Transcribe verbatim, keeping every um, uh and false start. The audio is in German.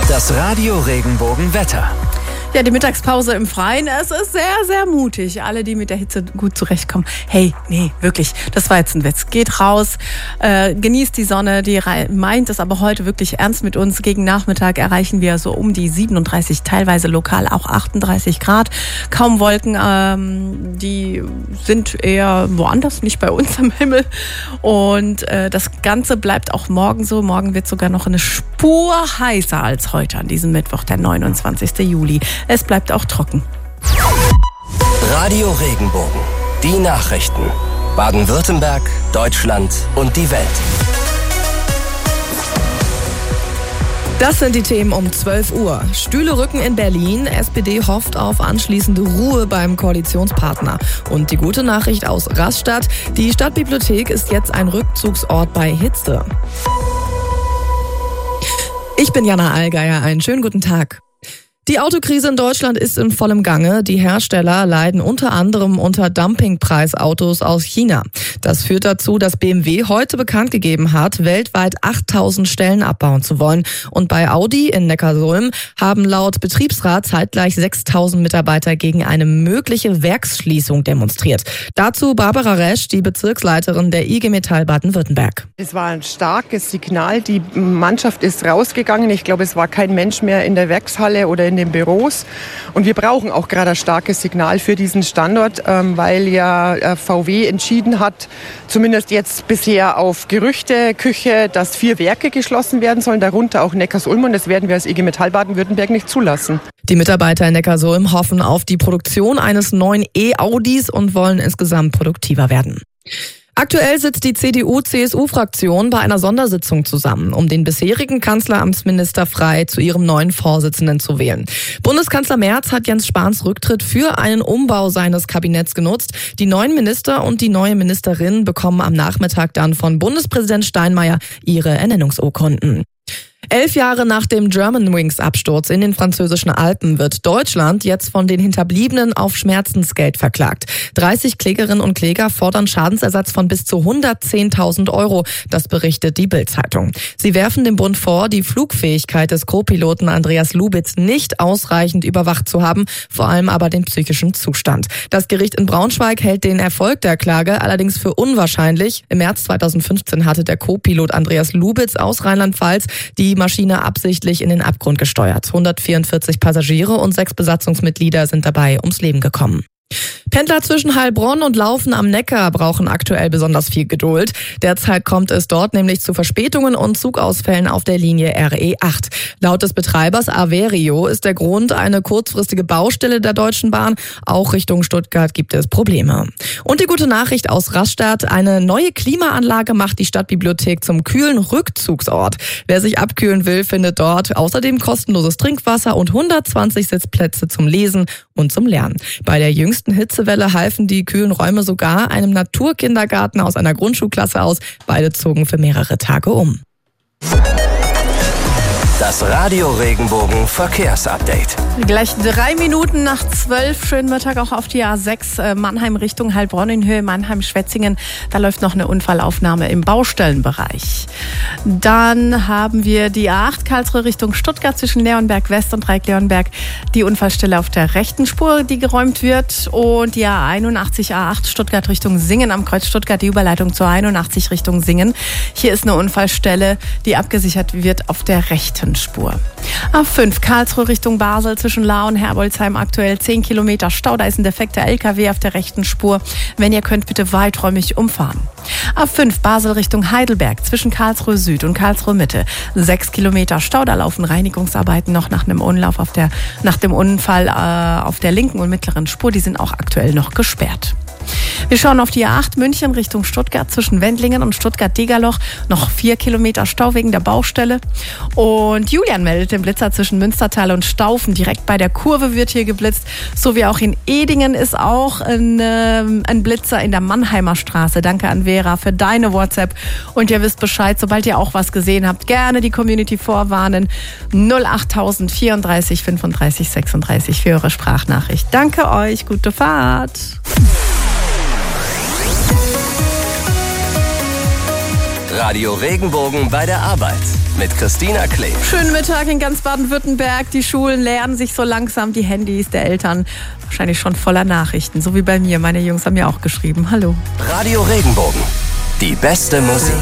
Das Radio Regenbogen Wetter. Ja, die Mittagspause im Freien, es ist sehr, sehr mutig. Alle, die mit der Hitze gut zurechtkommen. Hey, nee, wirklich, das war jetzt ein Witz. Geht raus, äh, genießt die Sonne, die meint es aber heute wirklich ernst mit uns. Gegen Nachmittag erreichen wir so um die siebenunddreißig, teilweise lokal auch achtunddreißig Grad. Kaum Wolken, ähm, die sind eher woanders, nicht bei uns am Himmel. Und äh, das Ganze bleibt auch morgen so. Morgen wird sogar noch eine Spur heißer als heute an diesem Mittwoch, der neunundzwanzigsten Juli. Es bleibt auch trocken. Radio Regenbogen. Die Nachrichten. Baden-Württemberg, Deutschland und die Welt. Das sind die Themen um zwölf Uhr. Stühle rücken in Berlin. S P D hofft auf anschließende Ruhe beim Koalitionspartner. Und die gute Nachricht aus Rastatt. Die Stadtbibliothek ist jetzt ein Rückzugsort bei Hitze. Ich bin Jana Allgeier. Einen schönen guten Tag. Die Autokrise in Deutschland ist in vollem Gange. Die Hersteller leiden unter anderem unter Dumpingpreisautos aus China. Das führt dazu, dass B M W heute bekannt gegeben hat, weltweit achttausend Stellen abbauen zu wollen. Und bei Audi in Neckarsulm haben laut Betriebsrat zeitgleich sechstausend Mitarbeiter gegen eine mögliche Werksschließung demonstriert. Dazu Barbara Resch, die Bezirksleiterin der I G Metall Baden-Württemberg. Es war ein starkes Signal. Die Mannschaft ist rausgegangen. Ich glaube, es war kein Mensch mehr in der Werkshalle oder in den Büros. Und wir brauchen auch gerade ein starkes Signal für diesen Standort, weil ja V W entschieden hat, zumindest jetzt bisher auf Gerüchteküche, dass vier Werke geschlossen werden sollen, darunter auch Neckarsulm. Und das werden wir als I G Metall Baden-Württemberg nicht zulassen. Die Mitarbeiter in Neckarsulm hoffen auf die Produktion eines neuen E-Audis und wollen insgesamt produktiver werden. Aktuell sitzt die C D U-C S U-Fraktion bei einer Sondersitzung zusammen, um den bisherigen Kanzleramtsminister Frey zu ihrem neuen Vorsitzenden zu wählen. Bundeskanzler Merz hat Jens Spahns Rücktritt für einen Umbau seines Kabinetts genutzt. Die neuen Minister und die neue Ministerin bekommen am Nachmittag dann von Bundespräsident Steinmeier ihre Ernennungsurkunden. Elf Jahre nach dem Germanwings-Absturz in den französischen Alpen wird Deutschland jetzt von den Hinterbliebenen auf Schmerzensgeld verklagt. dreißig Klägerinnen und Kläger fordern Schadensersatz von bis zu hundertzehntausend Euro. Das berichtet die Bild-Zeitung. Sie werfen dem Bund vor, die Flugfähigkeit des Co-Piloten Andreas Lubitz nicht ausreichend überwacht zu haben, vor allem aber den psychischen Zustand. Das Gericht in Braunschweig hält den Erfolg der Klage allerdings für unwahrscheinlich. Im März zweitausendfünfzehn hatte der Co-Pilot Andreas Lubitz aus Rheinland-Pfalz die Maschine absichtlich in den Abgrund gesteuert. hundertvierundvierzig Passagiere und sechs Besatzungsmitglieder sind dabei ums Leben gekommen. Pendler zwischen Heilbronn und Laufen am Neckar brauchen aktuell besonders viel Geduld. Derzeit kommt es dort nämlich zu Verspätungen und Zugausfällen auf der Linie R E acht. Laut des Betreibers Averio ist der Grund eine kurzfristige Baustelle der Deutschen Bahn. Auch Richtung Stuttgart gibt es Probleme. Und die gute Nachricht aus Rastatt: Eine neue Klimaanlage macht die Stadtbibliothek zum kühlen Rückzugsort. Wer sich abkühlen will, findet dort außerdem kostenloses Trinkwasser und hundertzwanzig Sitzplätze zum Lesen und zum Lernen. Bei der jüngsten Hitzewelle halfen die kühlen Räume sogar einem Naturkindergarten aus einer Grundschulklasse aus. Beide zogen für mehrere Tage um. Das Radio Regenbogen Verkehrsupdate. Gleich drei Minuten nach zwölf. Schönen Mittag auch auf die A sechs Mannheim Richtung Heilbronn in Höhe Mannheim-Schwetzingen. Da läuft noch eine Unfallaufnahme im Baustellenbereich. Dann haben wir die A acht Karlsruhe Richtung Stuttgart zwischen Leonberg West und Reik-Leonberg. Die Unfallstelle auf der rechten Spur, die geräumt wird. Und die A einundachtzig A acht Stuttgart Richtung Singen am Kreuz Stuttgart, die Überleitung zur einundachtzig Richtung Singen. Hier ist eine Unfallstelle, die abgesichert wird auf der rechten Spur. A fünf Karlsruhe Richtung Basel zwischen Lahr und Herbolzheim aktuell zehn Kilometer Stau. Da ist ein defekter L K W auf der rechten Spur. Wenn ihr könnt, bitte weiträumig umfahren. A fünf Basel Richtung Heidelberg zwischen Karlsruhe Süd und Karlsruhe Mitte. sechs Kilometer Stau. Da laufen Reinigungsarbeiten noch nach einem Unlauf auf der, nach dem Unfall äh, auf der linken und mittleren Spur. Die sind auch aktuell noch gesperrt. Wir schauen auf die A acht München Richtung Stuttgart zwischen Wendlingen und Stuttgart-Degerloch. Noch vier Kilometer Stau wegen der Baustelle. Und Julian meldet den Blitzer zwischen Münstertal und Staufen. Direkt bei der Kurve wird hier geblitzt. So wie auch in Edingen ist auch ein, äh, ein Blitzer in der Mannheimer Straße. Danke an Vera für deine WhatsApp. Und ihr wisst Bescheid, sobald ihr auch was gesehen habt, gerne die Community vorwarnen. null achttausend vierunddreißig fünfunddreißig sechsunddreißig für eure Sprachnachricht. Danke euch, gute Fahrt. Radio Regenbogen bei der Arbeit mit Christina Klee. Schönen Mittag in ganz Baden-Württemberg. Die Schulen leeren sich so langsam die Handys der Eltern. Wahrscheinlich schon voller Nachrichten, so wie bei mir. Meine Jungs haben ja auch geschrieben. Hallo. Radio Regenbogen. Die beste Musik.